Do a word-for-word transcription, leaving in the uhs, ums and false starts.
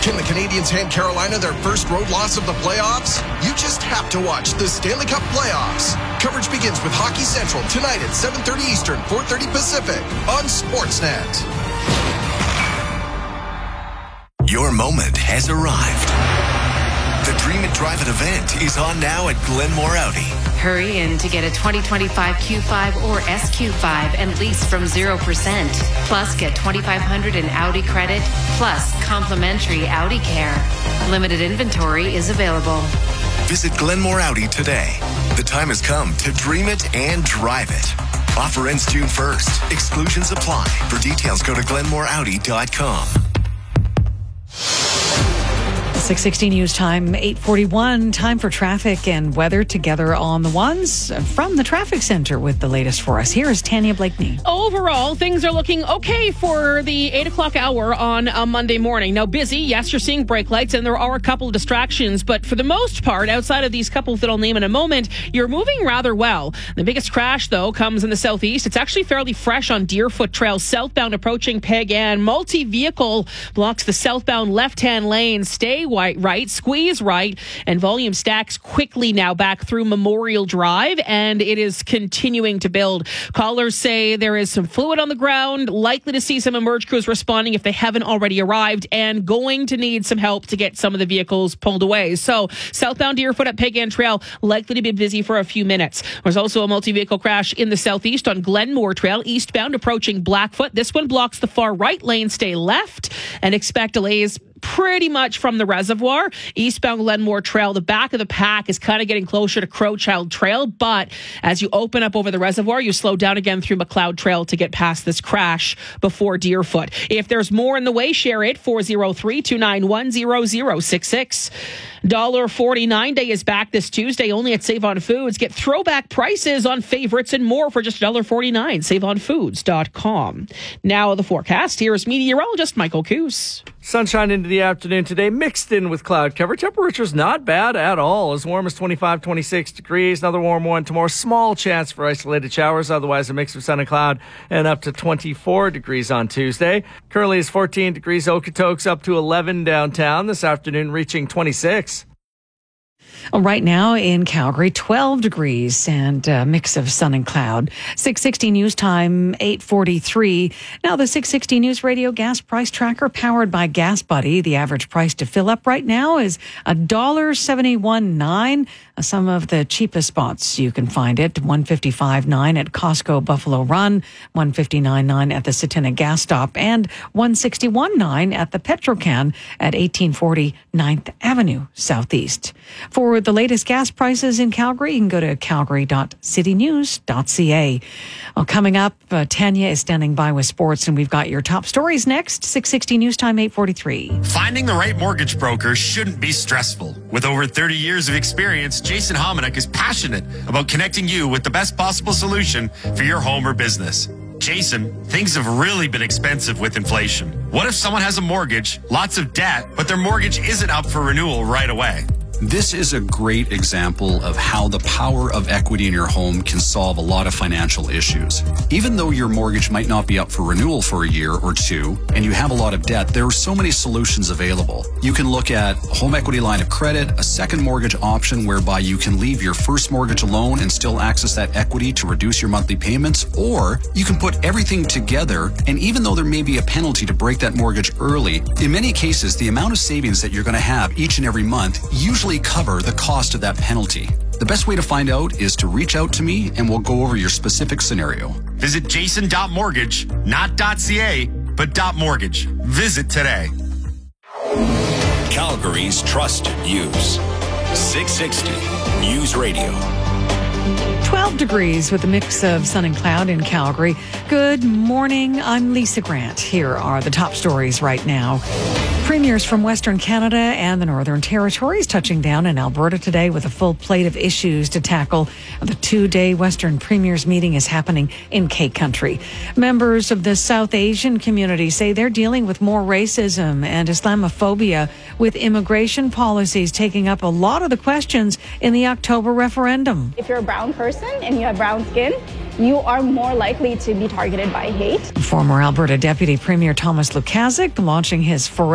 Can the Canadians hand Carolina their first road loss of the playoffs? You just have to watch the Stanley Cup playoffs. Coverage begins with Hockey Central tonight at seven thirty Eastern, four thirty Pacific on Sportsnet. Your moment has arrived. The Dream It Drive It event is on now at Glenmore Audi. Hurry in to get a twenty twenty-five Q five or S Q five and lease from zero percent. Plus, get twenty-five hundred dollars in Audi credit, plus complimentary Audi care. Limited inventory is available. Visit Glenmore Audi today. The time has come to dream it and drive it. Offer ends June first. Exclusions apply. For details, go to glenmore audi dot com. six sixty News Time, eight forty-one. Time for traffic and weather together on the ones from the traffic center with the latest for us. Here is Tanya Blakeney. Overall, things are looking okay for the eight o'clock hour on a Monday morning. Now, busy. Yes, you're seeing brake lights and there are a couple of distractions, but for the most part, outside of these couple that I'll name in a moment, you're moving rather well. The biggest crash, though, comes in the southeast. It's actually fairly fresh on Deerfoot Trail, southbound approaching Peg Ann. Multi-vehicle blocks the southbound left-hand lane. Stay Right, right, squeeze right, and volume stacks quickly now back through Memorial Drive, and it is continuing to build. Callers say there is some fluid on the ground, likely to see some emerge crews responding if they haven't already arrived, and going to need some help to get some of the vehicles pulled away. So, southbound Deerfoot at Peg Ann Trail, likely to be busy for a few minutes. There's also a multi-vehicle crash in the southeast on Glenmore Trail, eastbound approaching Blackfoot. This one blocks the far right lane. Stay left and expect delays pretty much from the reservoir. Eastbound Glenmore Trail, the back of the pack is kind of getting closer to Crowchild Trail, but as you open up over the reservoir, you slow down again through McLeod Trail to get past this crash before Deerfoot. If there's more in the way, share it. four oh three, two nine one, zero zero six six. one dollar forty-nine day is back this Tuesday only at Save On Foods. Get throwback prices on favorites and more for just one dollar forty-nine. save on foods dot com. Now the forecast. Here is meteorologist Michael Coos. Sunshine into the afternoon today, mixed in with cloud cover. Temperature's not bad at all. As warm as twenty-five, twenty-six degrees. Another warm one tomorrow. Small chance for isolated showers. Otherwise, a mix of sun and cloud, and up to twenty-four degrees on Tuesday. Currently is fourteen degrees. Okotoks up to eleven downtown. This afternoon reaching twenty-six. Right now in Calgary, twelve degrees and a mix of sun and cloud. six sixty News Time, eight forty-three. Now the six sixty News Radio gas price tracker powered by Gas Buddy. The average price to fill up right now is one dollar seventy-one nine. Some of the cheapest spots you can find it, one fifty-five nine at Costco Buffalo Run, one fifty-nine nine at the Satina Gas Stop, and one sixty-one nine at the Petrocan at eighteen forty ninth Avenue Southeast. For the latest gas prices in Calgary, you can go to calgary dot city news dot c a. Well, coming up, uh, Tanya is standing by with sports, and we've got your top stories next. six sixty News Time, eight forty-three. Finding the right mortgage broker shouldn't be stressful. With over thirty years of experience, Jason Hominick is passionate about connecting you with the best possible solution for your home or business. Jason, things have really been expensive with inflation. What if someone has a mortgage, lots of debt, but their mortgage isn't up for renewal right away? This is a great example of how the power of equity in your home can solve a lot of financial issues. Even though your mortgage might not be up for renewal for a year or two, and you have a lot of debt, there are so many solutions available. You can look at a home equity line of credit, a second mortgage option whereby you can leave your first mortgage alone and still access that equity to reduce your monthly payments, or you can put everything together, and even though there may be a penalty to break that mortgage early, in many cases, the amount of savings that you're going to have each and every month usually cover the cost of that penalty. The best way to find out is to reach out to me and we'll go over your specific scenario. Visit jason dot mortgage, not .ca, but .mortgage. Visit today. Calgary's trusted news. six sixty News Radio. twelve degrees with a mix of sun and cloud in Calgary. Good morning. I'm Lisa Grant. Here are the top stories right now. Premiers from Western Canada and the Northern Territories touching down in Alberta today with a full plate of issues to tackle. The two-day Western Premiers meeting is happening in Cake Country. Members of the South Asian community say they're dealing with more racism and Islamophobia, with immigration policies taking up a lot of the questions in the October referendum. If you're a brown person and you have brown skin, you are more likely to be targeted by hate. Former Alberta Deputy Premier Thomas Lukaszuk launching his forever